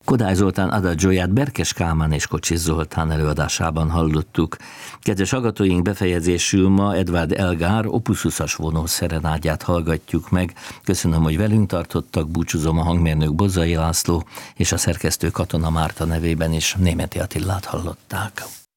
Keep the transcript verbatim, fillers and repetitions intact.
Kodály Zoltán adagióját Berkes Kálmán és Kocsis Zoltán előadásában hallottuk. Kedves hallgatóink, befejezésül ma Edvard Elgar opus huszas vonó szerenádját hallgatjuk meg. Köszönöm, hogy velünk tartottak, búcsúzom a hangmérnök Bozzai László és a szerkesztő Katona Márta nevében is. Németi Attilát hallották.